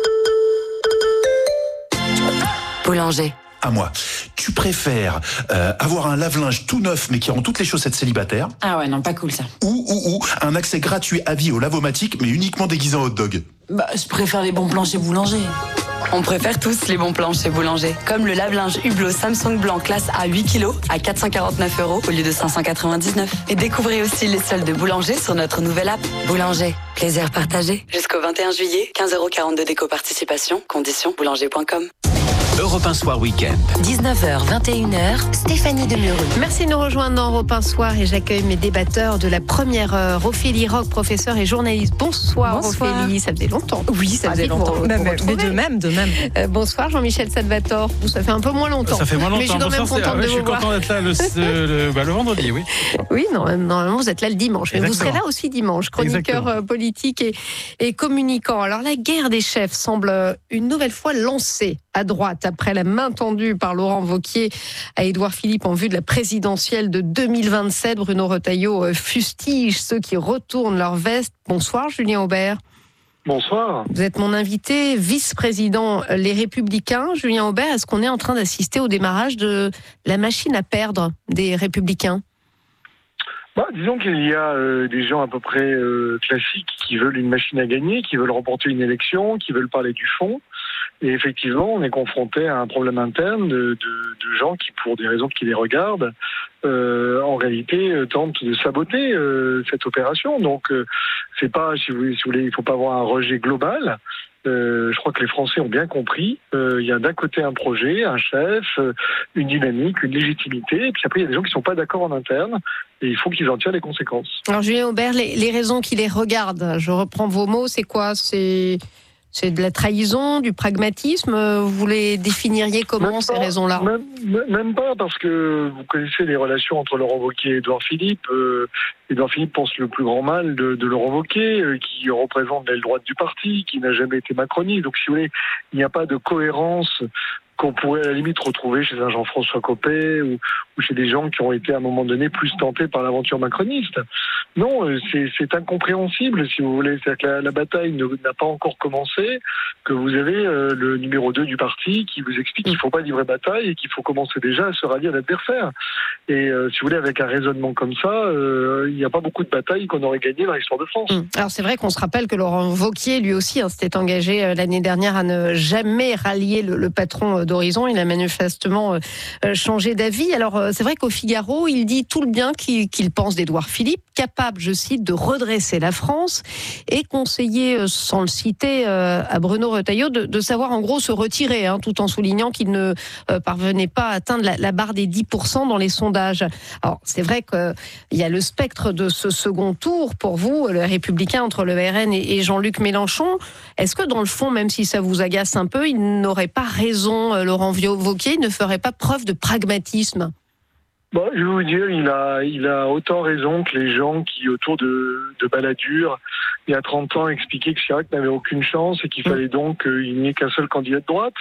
Boulanger. À moi. Tu préfères euh, avoir un lave-linge tout neuf mais qui rend toutes les chaussettes célibataires ? Ah ouais, non, pas cool ça. Ou, ou, ou un accès gratuit à vie au lavomatique mais uniquement déguisé en hot dog ? Bah, je préfère les bons plans chez Boulanger. On préfère tous les bons plans chez Boulanger. Comme le lave-linge Hublot Samsung blanc classe A huit kilos à quatre cent quarante-neuf euros au lieu de cinq cent quatre-vingt-dix-neuf. Et découvrez aussi les soldes de Boulanger sur notre nouvelle app. Boulanger, plaisir partagé. Jusqu'au vingt et un juillet, quinze euros quarante-deux d'éco-participation. Conditions boulanger point com. Europe un Soir Week-end. dix-neuf heures, vingt et une heures, Stéphanie Demereux. Merci de nous rejoindre dans Europe un Soir et j'accueille mes débatteurs de la première heure. Ophélie Roch, professeure et journaliste. Bonsoir, bonsoir. Ophélie, ça faisait longtemps. Oui, ça faisait longtemps. Vous, même, vous mais de même, de même. Euh, bonsoir Jean-Michel Salvatore. Vous, ça fait un peu moins longtemps. Ça fait moins longtemps. Mais je suis quand même bonsoir, contente ah, de je vous suis voir. content d'être là le, le, bah, le vendredi, oui. Oui, normalement vous êtes là le dimanche. Mais Exactement. vous serez là aussi dimanche. Chroniqueur Exactement. politique et, et communicant. Alors la guerre des chefs semble une nouvelle fois lancée à droite après la main tendue par Laurent Wauquiez à Édouard Philippe en vue de la présidentielle de deux mille vingt-sept. Bruno Retailleau fustige ceux qui retournent leur veste. Bonsoir Julien Aubert. Bonsoir. Vous êtes mon invité, vice-président Les Républicains. Julien Aubert, est-ce qu'on est en train d'assister au démarrage de la machine à perdre des Républicains ? Bah, disons qu'il y a euh, des gens à peu près euh, classiques qui veulent une machine à gagner, qui veulent remporter une élection, qui veulent parler du fond. Et effectivement, on est confronté à un problème interne de, de, de gens qui, pour des raisons qui les regardent, euh, en réalité euh, tentent de saboter euh, cette opération. Donc, euh, c'est pas, si vous, si vous voulez, il faut pas avoir un rejet global. Euh, je crois que les Français ont bien compris. Euh, il y a d'un côté un projet, un chef, euh, une dynamique, une légitimité. Et puis après, il y a des gens qui sont pas d'accord en interne. Et il faut qu'ils en tirent les conséquences. Alors, Julien Aubert, les, les raisons qui les regardent, je reprends vos mots, c'est quoi ? C'est... C'est de la trahison, du pragmatisme. Vous les définiriez comment, même ces pas, raisons-là ? même, même pas, parce que vous connaissez les relations entre Laurent Wauquiez et Édouard Philippe. Euh, Édouard Philippe pense le plus grand mal de, de Laurent Wauquiez, euh, qui représente l'aile droite du parti, qui n'a jamais été macroniste. Donc, si vous voulez, il n'y a pas de cohérence qu'on pourrait à la limite retrouver chez un Jean-François Copé ou, ou chez des gens qui ont été à un moment donné plus tentés par l'aventure macroniste. Non, c'est, c'est incompréhensible, si vous voulez. C'est-à-dire que la, la bataille ne, n'a pas encore commencé, que vous avez euh, le numéro deux du parti qui vous explique qu'il ne faut pas livrer bataille et qu'il faut commencer déjà à se rallier à l'adversaire. Et euh, si vous voulez, avec un raisonnement comme ça, euh, il n'y a pas beaucoup de batailles qu'on aurait gagnées dans l'histoire de France. Mmh. Alors c'est vrai qu'on se rappelle que Laurent Wauquiez, lui aussi, hein, s'était engagé euh, l'année dernière à ne jamais rallier le, le patron d'Horizon. Il a manifestement euh, changé d'avis. Alors euh, c'est vrai qu'au Figaro, il dit tout le bien qu'il, qu'il pense d'Édouard Philippe, capable, je cite, de redresser la France, et conseillé, euh, sans le citer, euh, à Bruno Retailleau de, de savoir en gros se retirer, hein, tout en soulignant qu'il ne euh, parvenait pas à atteindre la, la barre des dix pour cent dans les sondages. Alors c'est vrai qu'il y a le spectre de ce second tour pour vous, le Républicain, entre le R N et, et Jean-Luc Mélenchon. Est-ce que dans le fond, même si ça vous agace un peu, il n'aurait pas raison, euh, Laurent Wauquiez, il ne ferait pas preuve de pragmatisme ? Bon, je vais vous dire, il a, il a autant raison que les gens qui, autour de, de Balladur, il y a trente ans, expliquaient que Chirac n'avait aucune chance et qu'il fallait donc qu'il n'y ait qu'un seul candidat de droite.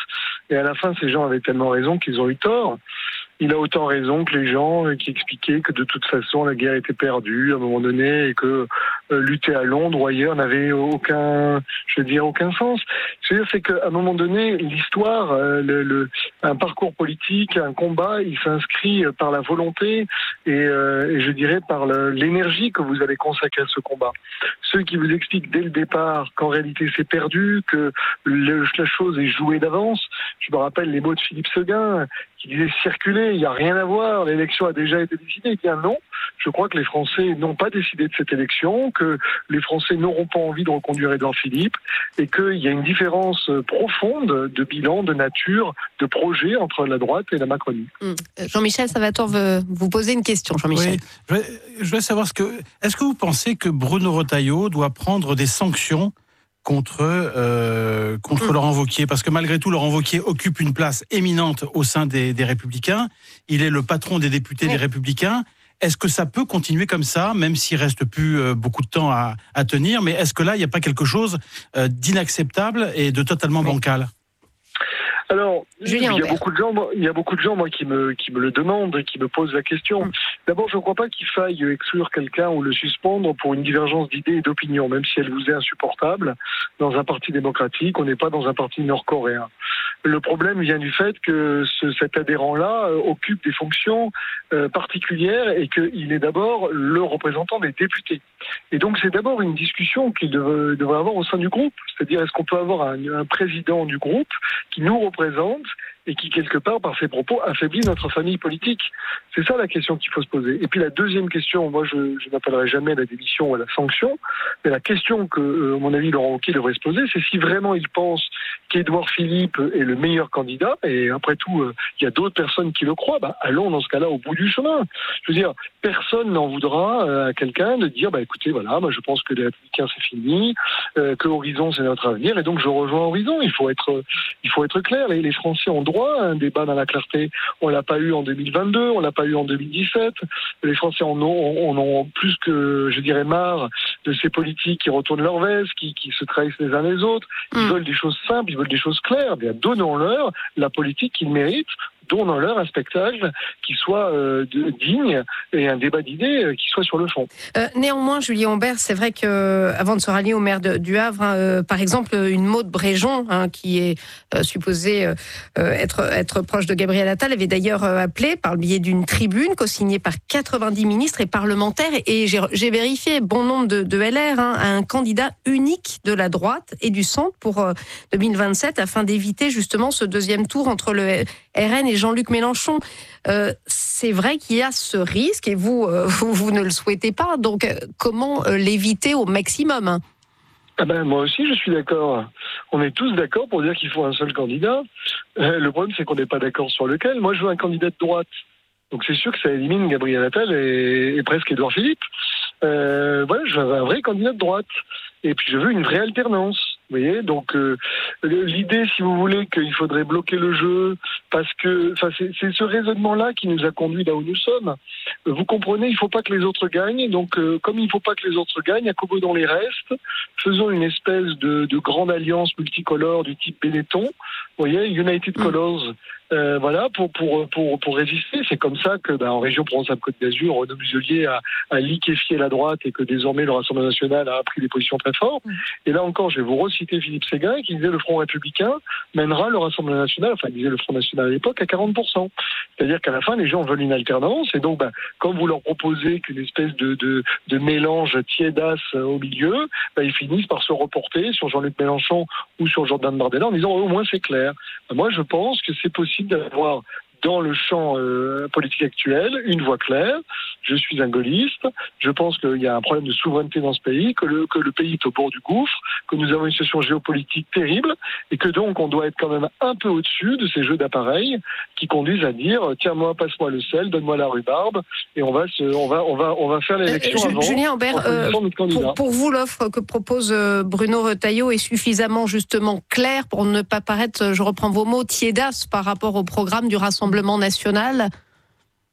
Et à la fin, ces gens avaient tellement raison qu'ils ont eu tort. Il a autant raison que les gens qui expliquaient que de toute façon la guerre était perdue à un moment donné et que euh, lutter à Londres ou ailleurs n'avait aucun, je veux dire, aucun sens. Ce que je veux dire, c'est qu'à un moment donné, l'histoire, euh, le, le, un parcours politique, un combat, il s'inscrit par la volonté et, euh, et je dirais par le, l'énergie que vous allez consacrer à ce combat. Ceux qui vous expliquent dès le départ qu'en réalité c'est perdu, que le, la chose est jouée d'avance. Je me rappelle les mots de Philippe Séguin qui disait circuler, il n'y a rien à voir, l'élection a déjà été décidée. Eh bien non, je crois que les Français n'ont pas décidé de cette élection, que les Français n'auront pas envie de reconduire Édouard Philippe et qu'il y a une différence profonde de bilan, de nature, de projet entre la droite et la Macronie. Mmh. Jean-Michel Savator veut vous poser une question, Jean-Michel. Oui, je voulais, je voulais savoir, ce que, est-ce que vous pensez que Bruno Retailleau doit prendre des sanctions contre, euh, contre mmh. Laurent Wauquiez, parce que malgré tout, Laurent Wauquiez occupe une place éminente au sein des, des Républicains. Il est le patron des députés mmh. des Républicains. Est-ce que ça peut continuer comme ça, même s'il reste plus euh, beaucoup de temps à, à tenir, mais est-ce que là, il n'y a pas quelque chose euh, d'inacceptable et de totalement oui. bancal ? Alors, Julien il y a beaucoup de gens, moi, il y a beaucoup de gens, moi, qui me, qui me le demandent et qui me posent la question. Mmh. D'abord, je ne crois pas qu'il faille exclure quelqu'un ou le suspendre pour une divergence d'idées et d'opinions, même si elle vous est insupportable. Dans un parti démocratique, on n'est pas dans un parti nord-coréen. Le problème vient du fait que ce, cet adhérent-là euh, occupe des fonctions euh, particulières et qu'il est d'abord le représentant des députés. Et donc, c'est d'abord une discussion qu'il devrait, devrait avoir au sein du groupe. C'est-à-dire, est-ce qu'on peut avoir un, un président du groupe qui nous représente et qui, quelque part, par ses propos, affaiblit notre famille politique. C'est ça la question qu'il faut se poser. Et puis la deuxième question, moi je, je n'appellerai jamais la démission ou la sanction, mais la question que, euh, à mon avis, Laurent Wauquiez devrait se poser, c'est si vraiment il pense qu'Édouard Philippe est le meilleur candidat, et après tout, euh, il y a d'autres personnes qui le croient, bah, allons dans ce cas-là au bout du chemin. Je veux dire, personne n'en voudra euh, à quelqu'un de dire, bah écoutez, voilà, moi je pense que les Républicains c'est fini, euh, que Horizon c'est notre avenir, et donc je rejoins Horizon. Il faut être, il faut être clair, les, les Français ont droit un débat dans la clarté. On l'a pas eu en deux mille vingt-deux, on l'a pas eu en deux mille dix-sept. Les Français en ont, en ont plus que, je dirais, marre de ces politiques qui retournent leur veste, qui, qui se trahissent les uns les autres. Ils mmh. veulent des choses simples, ils veulent des choses claires. Bien, donnons-leur la politique qu'ils méritent. Donnons-leur un spectacle qui soit euh, de, digne et un débat d'idées euh, qui soit sur le fond. Euh, néanmoins, Julien Aubert, c'est vrai que avant de se rallier au maire de, du Havre, hein, euh, par exemple, une Maude Bréjon, hein, qui est euh, supposée euh, être, être proche de Gabriel Attal, avait d'ailleurs euh, appelé par le biais d'une tribune co-signée par quatre-vingt-dix ministres et parlementaires, et j'ai, j'ai vérifié bon nombre de, de L R, hein, un candidat unique de la droite et du centre pour euh, deux mille vingt-sept, afin d'éviter justement ce deuxième tour entre le R N et Jean-Luc Mélenchon. Euh, c'est vrai qu'il y a ce risque et vous, euh, vous, vous ne le souhaitez pas. Donc, euh, comment euh, l'éviter au maximum, hein? Ah ben, moi aussi, je suis d'accord. On est tous d'accord pour dire qu'il faut un seul candidat. Euh, le problème, c'est qu'on n'est pas d'accord sur lequel. Moi, je veux un candidat de droite. Donc, c'est sûr que ça élimine Gabriel Attal et, et presque Édouard Philippe. Euh, voilà, je veux un vrai candidat de droite. Et puis, je veux une vraie alternance. Vous voyez, donc euh, l'idée, si vous voulez, qu'il faudrait bloquer le jeu, parce que, enfin, c'est, c'est ce raisonnement-là qui nous a conduit là où nous sommes. Vous comprenez, il ne faut pas que les autres gagnent. Donc, euh, comme il ne faut pas que les autres gagnent, accommodons les restes, faisons une espèce de, de grande alliance multicolore du type Benetton. Vous voyez, United Colors. Euh, voilà, pour pour pour pour résister. C'est comme ça que, ben, en région Provence-Alpes-Côte d'Azur, Renaud Muselier a, a liquéfié la droite et que désormais le Rassemblement national a pris des positions très fortes. Mmh. Et là encore, je vais vous reciter Philippe Séguin qui disait le Front républicain mènera le Rassemblement national, enfin il disait le Front national à l'époque, à quarante pour cent. C'est-à-dire qu'à la fin, les gens veulent une alternance et donc, ben, comme vous leur proposez qu'une espèce de de, de mélange tiédasse au milieu, ben, ils finissent par se reporter sur Jean-Luc Mélenchon ou sur Jordan Bardella en disant oh, au moins c'est clair. Ben, moi, je pense que c'est possible d'avoir dans le champ euh, politique actuel une voix claire. Je suis un gaulliste. Je pense qu'il y a un problème de souveraineté dans ce pays, que le, que le pays est au bord du gouffre, que nous avons une situation géopolitique terrible et que donc on doit être quand même un peu au-dessus de ces jeux d'appareils qui conduisent à dire tiens-moi, passe-moi le sel, donne-moi la rhubarbe et on va se, on va, on va, on va faire l'élection euh, avant. Julien Aubert, euh, pour, pour vous, l'offre que propose Bruno Retailleau est suffisamment justement claire pour ne pas paraître, je reprends vos mots, tiédasse par rapport au programme du Rassemblement national?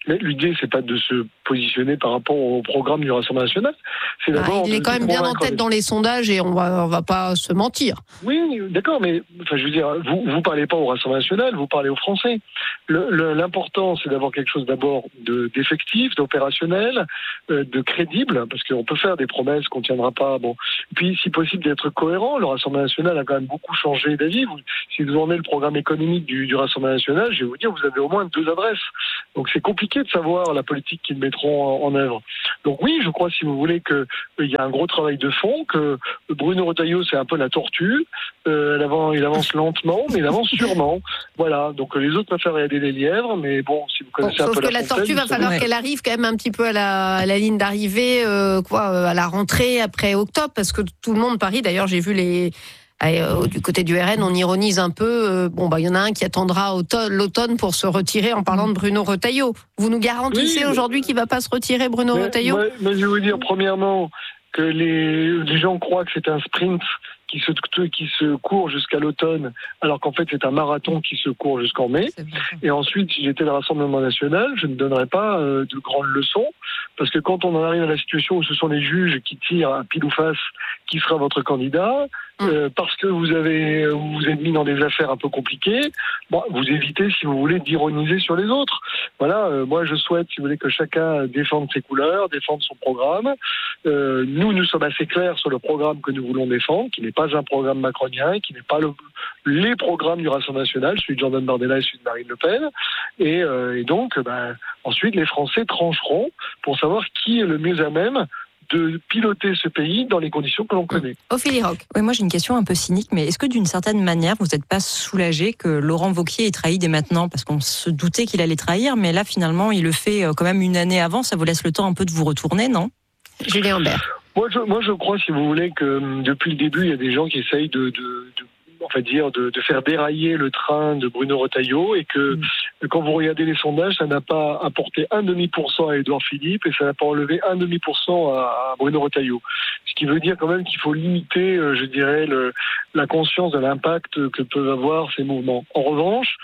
Mais l'idée, c'est pas de se positionner par rapport au programme du Rassemblement national. C'est Ah, d'abord il est de- quand de même bien en convaincre tête les- dans les sondages et on va, on va pas se mentir. Oui, d'accord, mais enfin, je veux dire, vous vous parlez pas au Rassemblement national, vous parlez aux Français. Le- le- L'important, c'est d'avoir quelque chose d'abord de d'effectif, d'opérationnel, euh, de crédible, parce qu'on peut faire des promesses qu'on tiendra pas. Bon, et puis si possible d'être cohérent. Le Rassemblement national a quand même beaucoup changé d'avis. Vous- Si vous en avez le programme économique du, du Rassemblement national, je vais vous dire, vous avez au moins deux adresses. Donc c'est compliqué de savoir la politique qu'ils mettront en, en œuvre. Donc oui, je crois, si vous voulez, que il y a un gros travail de fond, que Bruno Retailleau, c'est un peu la tortue. Euh, il, avance, il avance lentement, mais il avance sûrement. Voilà. Donc les autres préfèrent regarder les lièvres, mais bon, si vous Bon, connaissez un sauf peu que la la fontaine, tortue va vous savez- falloir qu'elle arrive quand même un petit peu à la, à la ligne d'arrivée, euh, quoi, euh, à la rentrée après octobre, parce que tout le monde parie. D'ailleurs, j'ai vu les euh, du côté du R N, on ironise un peu. euh, bon, bah, il y en a un qui attendra automne, l'automne pour se retirer en parlant de Bruno Retailleau. Vous nous garantissez Oui, mais- aujourd'hui qu'il va pas se retirer, Bruno mais, Retailleau? mais- mais je vais vous dire, premièrement, que les, les gens croient que c'est un sprint qui se, qui se court jusqu'à l'automne, alors qu'en fait c'est un marathon qui se court jusqu'en mai. Et ensuite, si j'étais le Rassemblement national, je ne donnerais pas euh, de grandes leçons, parce que quand on en arrive à la situation où ce sont les juges qui tirent à pile ou face qui sera votre candidat, euh, parce que vous avez vous vous êtes mis dans des affaires un peu compliquées, bon, vous évitez, si vous voulez, d'ironiser sur les autres. Voilà, euh, moi je souhaite, si vous voulez, que chacun défende ses couleurs, défende son programme. Euh, nous, nous sommes assez clairs sur le programme que nous voulons défendre, qui n'est pas un programme macronien, qui n'est pas le, les programmes du Rassemblement national, celui de Jordan Bardella et celui de Marine Le Pen. Et, euh, et donc, ben, ensuite, les Français trancheront pour savoir qui est le mieux à même de piloter ce pays dans les conditions que l'on connaît. Ophélie Roch. Oui, moi j'ai une question un peu cynique, mais est-ce que d'une certaine manière, vous n'êtes pas soulagé que Laurent Wauquiez ait trahi dès maintenant? Parce qu'on se doutait qu'il allait trahir, mais là finalement il le fait quand même une année avant, ça vous laisse le temps un peu de vous retourner, non? Julien Humbert. Moi je, moi, je crois, si vous voulez, que hum, depuis le début, il y a des gens qui essayent de, de, de on va dire, de, de faire dérailler le train de Bruno Retailleau, et que mmh. quand vous regardez les sondages, ça n'a pas apporté un demi pour cent à Édouard Philippe et ça n'a pas enlevé un demi pour cent à, à Bruno Retailleau. Ce qui veut dire quand même qu'il faut limiter, euh, je dirais, le, la conscience de l'impact que peuvent avoir ces mouvements. En revanche,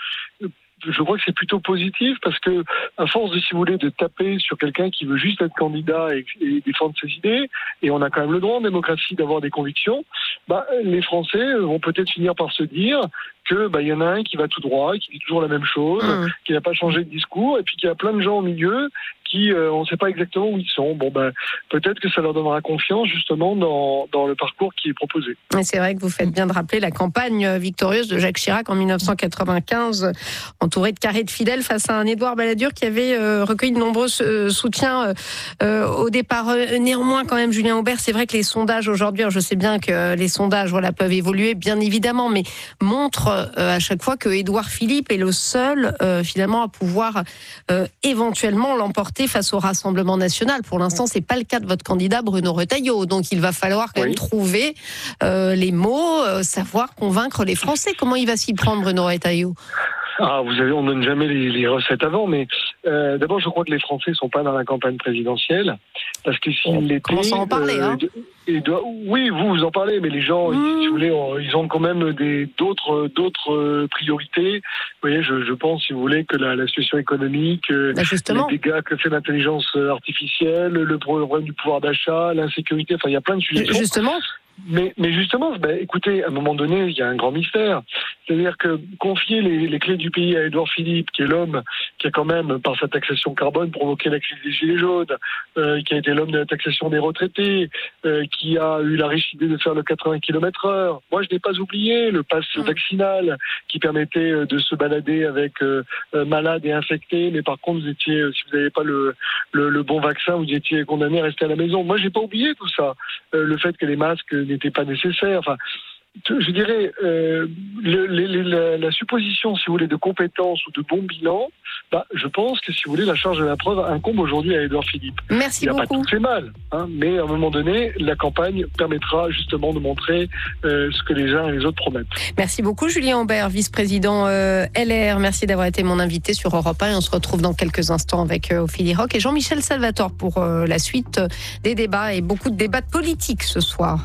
je crois que c'est plutôt positif, parce que à force de, si vous voulez, de taper sur quelqu'un qui veut juste être candidat et, et défendre ses idées, et on a quand même le droit en démocratie d'avoir des convictions, bah, les Français vont peut-être finir par se dire que bah, y en a un qui va tout droit, qui dit toujours la même chose, mmh. qui n'a pas changé de discours, et puis qu'il y a plein de gens au milieu qui, euh, on ne sait pas exactement où ils sont. Bon, ben, peut-être que ça leur donnera confiance justement dans, dans le parcours qui est proposé. Et c'est vrai que vous faites bien de rappeler la campagne victorieuse de Jacques Chirac en dix-neuf cent quatre-vingt-quinze, entouré de carrés de fidèles face à un Édouard Balladur qui avait euh, recueilli de nombreux euh, soutiens euh, euh, au départ. Euh, néanmoins, quand même, Julien Aubert, c'est vrai que les sondages aujourd'hui, je sais bien que les sondages voilà, peuvent évoluer, bien évidemment, mais montrent euh, à chaque fois que Édouard Philippe est le seul, euh, finalement, à pouvoir euh, éventuellement l'emporter face au Rassemblement national. Pour l'instant, c'est pas le cas de votre candidat Bruno Retailleau. Donc, il va falloir quand oui. même trouver euh, les mots, euh, savoir convaincre les Français. Comment il va s'y prendre, Bruno Retailleau? Ah, vous savez, on donne jamais les, les recettes avant, mais euh, d'abord, je crois que les Français sont pas dans la campagne présidentielle, parce que s'ils l'étaient, commence à en parler, euh, hein. Et doit, oui, vous vous en parlez, mais les gens, mmh. ils, si vous voulez, ils ont quand même des d'autres d'autres priorités. Vous voyez, je, je pense, si vous voulez, que la, la situation économique, bah les dégâts que fait l'intelligence artificielle, le problème du pouvoir d'achat, l'insécurité, enfin, il y a plein de sujets. Justement. Mais, mais justement, ben, écoutez, à un moment donné, il y a un grand mystère. C'est-à-dire que confier les, les clés du pays à Édouard Philippe, qui est l'homme qui a quand même, par sa taxation carbone, provoqué la crise des Gilets jaunes, euh, qui a été l'homme de la taxation des retraités, euh, qui a eu la riche idée de faire le quatre-vingts kilomètres heure. Moi, je n'ai pas oublié le pass mmh. vaccinal qui permettait de se balader avec euh, malades et infectés, mais par contre, vous étiez, si vous n'avez pas le, le, le bon vaccin, vous étiez condamné à rester à la maison. Moi, j'ai pas oublié tout ça. Euh, le fait que les masques n'était pas nécessaire. Enfin, je dirais, euh, le, le, la, la supposition, si vous voulez, de compétences ou de bon bilan, bah, je pense que, si vous voulez, la charge de la preuve incombe aujourd'hui à Édouard Philippe. Merci Il n'a beaucoup. pas tout fait mal, hein, mais à un moment donné, la campagne permettra justement de montrer euh, ce que les uns et les autres promettent. Merci beaucoup, Julien Aubert, vice-président euh, L R. Merci d'avoir été mon invité sur Europe un. Et on se retrouve dans quelques instants avec euh, Ophélie Roch et Jean-Michel Salvatore pour euh, la suite des débats et beaucoup de débats politiques ce soir.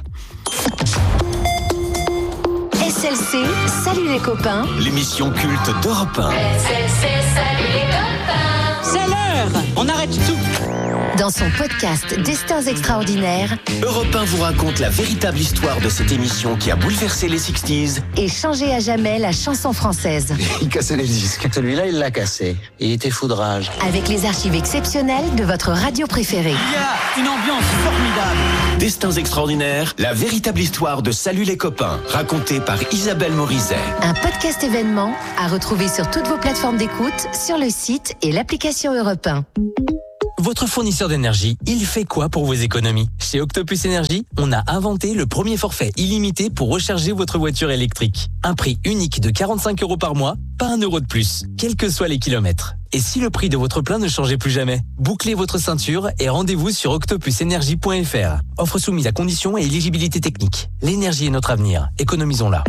S L C, salut les copains. L'émission culte d'Europe un. S L C, salut les copains. C'est l'heure. On arrête tout. Dans son podcast Destins extraordinaires, Europe un vous raconte la véritable histoire de cette émission qui a bouleversé les soixante et changé à jamais la chanson française. Il cassait les disques. Celui-là, il l'a cassé. Il était foudrage. Avec les archives exceptionnelles de votre radio préférée. Il y a une ambiance formidable. Destins extraordinaires, la véritable histoire de Salut les copains, racontée par Isabelle Morizet. Un podcast événement à retrouver sur toutes vos plateformes d'écoute, sur le site et l'application Europe un. Votre fournisseur d'énergie, il fait quoi pour vos économies? Chez Octopus Énergie, on a inventé le premier forfait illimité pour recharger votre voiture électrique. Un prix unique de quarante-cinq euros par mois, pas un euro de plus, quels que soient les kilomètres. Et si le prix de votre plein ne changeait plus jamais? Bouclez votre ceinture et rendez-vous sur octopus énergie point f r. Offre soumise à conditions et éligibilité technique. L'énergie est notre avenir, économisons-la.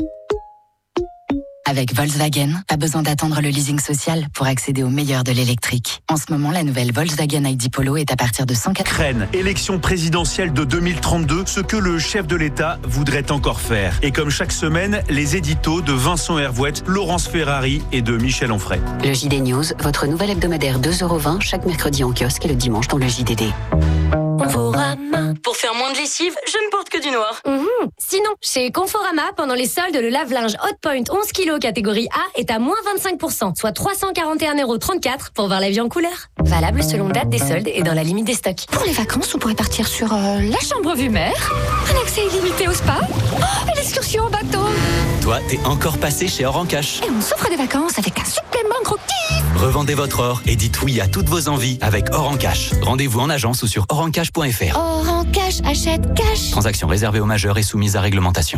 Avec Volkswagen, pas besoin d'attendre le leasing social pour accéder au meilleur de l'électrique. En ce moment, la nouvelle Volkswagen I D Polo est à partir de cent quatre. Crène, élection présidentielle de deux mille trente-deux, ce que le chef de l'État voudrait encore faire. Et comme chaque semaine, les éditos de Vincent Hervouette, Laurence Ferrari et de Michel Onfray. Le J D News, votre nouvel hebdomadaire deux euros vingt chaque mercredi en kiosque et le dimanche dans le J D D. Conforama. Pour faire moins de lessive, je ne porte que du noir. Mmh. Sinon, chez Conforama, pendant les soldes, le lave-linge Hotpoint onze kilos catégorie A est à moins vingt-cinq pour cent, soit trois cent quarante et un euros trente-quatre pour voir la vie en couleur. Valable selon date des soldes et dans la limite des stocks. Pour les vacances, on pourrait partir sur euh, la chambre vue mer, un accès illimité au spa, oh, et l'excursion en bateau. Toi, t'es encore passé chez Or en Cash. Et on s'offre des vacances avec un supplément gros kiff. Revendez votre or et dites oui à toutes vos envies avec Or en Cash. Rendez-vous en agence ou sur or en cash point f r. Or en Cash, achète cash. Transaction réservée aux majeurs et soumise à réglementation.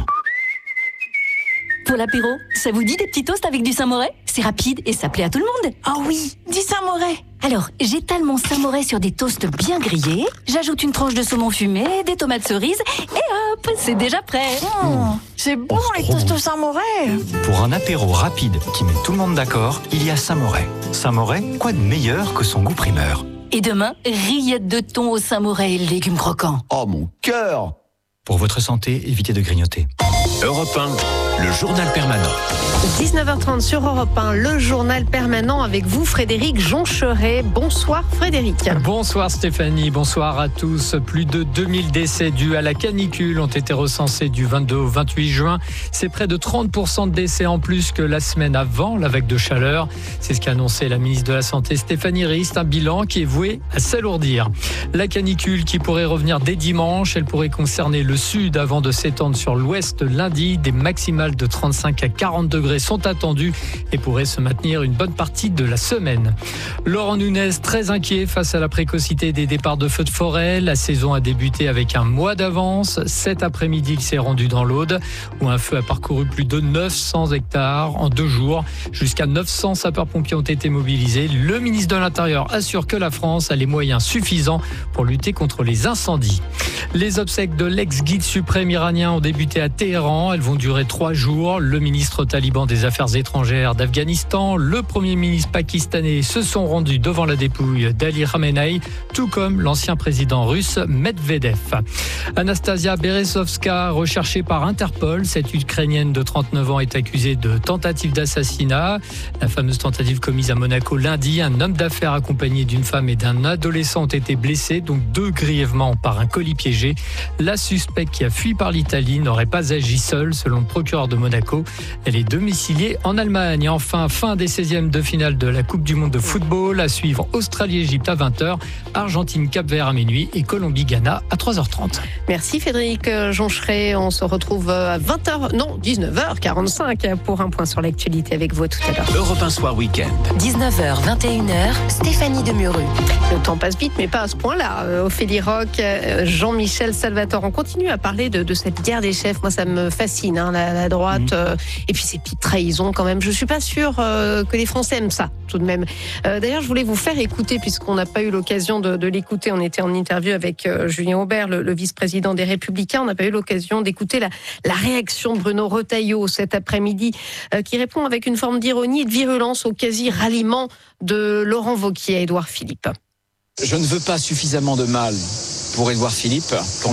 Pour l'apéro, ça vous dit des petits toasts avec du Saint-Moret? C'est rapide et ça plaît à tout le monde. Oh oui, du Saint-Moret. Alors, j'étale mon Saint-Moret sur des toasts bien grillés, j'ajoute une tranche de saumon fumé, des tomates cerises, et hop, c'est déjà prêt. Mmh, c'est bon les toasts au Saint-Moret. Pour un apéro rapide qui met tout le monde d'accord, il y a Saint-Moret. Saint-Moret, quoi de meilleur que son goût primeur? Et demain, rillettes de thon au Saint-Moret et légumes croquants. Oh mon cœur! Pour votre santé, évitez de grignoter. Europe un, le journal permanent. dix-neuf heures trente sur Europe un, le journal permanent avec vous, Frédéric Joncheret. Bonsoir Frédéric. Bonsoir Stéphanie, bonsoir à tous. Plus de deux mille décès dus à la canicule ont été recensés du vingt-deux au vingt-huit juin. C'est près de trente pour cent de décès en plus que la semaine avant la vague de chaleur. C'est ce qu'a annoncé la ministre de la Santé Stéphanie Rist, un bilan qui est voué à s'alourdir. La canicule qui pourrait revenir dès dimanche, elle pourrait concerner le sud avant de s'étendre sur l'ouest lundi. Des maximales de trente-cinq à quarante degrés sont attendus et pourraient se maintenir une bonne partie de la semaine. Laurent Nunez, très inquiet face à la précocité des départs de feux de forêt. La saison a débuté avec un mois d'avance. Cet après-midi, il s'est rendu dans l'Aude où un feu a parcouru plus de neuf cents hectares en deux jours. Jusqu'à neuf cents sapeurs-pompiers ont été mobilisés. Le ministre de l'Intérieur assure que la France a les moyens suffisants pour lutter contre les incendies. Les obsèques de l'ex-guide suprême iranien ont débuté à Téhéran. Elles vont durer trois jours. Le ministre taliban des Affaires étrangères d'Afghanistan, le premier ministre pakistanais se sont rendus devant la dépouille d'Ali Khamenei, tout comme l'ancien président russe Medvedev. Anastasia Berezovska, recherchée par Interpol, cette Ukrainienne de trente-neuf ans est accusée de tentative d'assassinat. La fameuse tentative commise à Monaco lundi, un homme d'affaires accompagné d'une femme et d'un adolescent ont été blessés, donc deux grièvement par un colis piégé. La suspecte qui a fui par l'Italie n'aurait pas agi seule, selon le procureur de Monaco. Elle est domiciliée en Allemagne. Et enfin, fin des seizièmes de finale de la Coupe du Monde de football. À suivre Australie-Égypte à vingt heures, Argentine-Cap-Vert à minuit et Colombie-Ghana à trois heures trente. Merci Frédéric Joncheret. On se retrouve à vingt heures, non, dix-neuf heures quarante-cinq pour un point sur l'actualité avec vous tout à l'heure. Europe un soir week-end. dix-neuf heures, vingt et une heures, Stéphanie Demureux. Le temps passe vite, mais pas à ce point-là. Ophélie Roch, Jean-Michel Salvatore, on continue à parler de, de cette guerre des chefs. Moi, ça me fascine, hein, la, la droite. Mmh. Euh, et puis ces petites trahisons quand même. Je suis pas sûre euh, que les Français aiment ça, tout de même. Euh, d'ailleurs, je voulais vous faire écouter, puisqu'on n'a pas eu l'occasion de, de l'écouter. On était en interview avec euh, Julien Aubert, le, le vice-président des Républicains. On n'a pas eu l'occasion d'écouter la, la réaction de Bruno Retailleau cet après-midi, euh, qui répond avec une forme d'ironie et de virulence au quasi-ralliement de Laurent Wauquiez à Édouard Philippe. Je ne veux pas suffisamment de mal pour Édouard Philippe pour